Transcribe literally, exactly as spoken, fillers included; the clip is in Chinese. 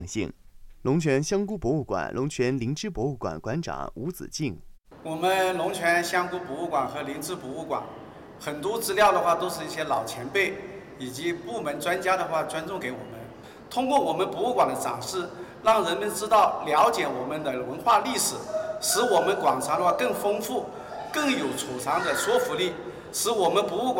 性。龙泉香菇博物馆龙泉灵芝博物馆馆长吴子敬： 我们龙泉香菇博物馆和灵芝博物馆，很多资料的话都是一些老前辈以及部门专家的话捐赠给我们。通过我们博物馆的展示，让人们知道了解我们的文化历史，使我们馆藏的话更丰富、更有储藏的说服力，使我们博物馆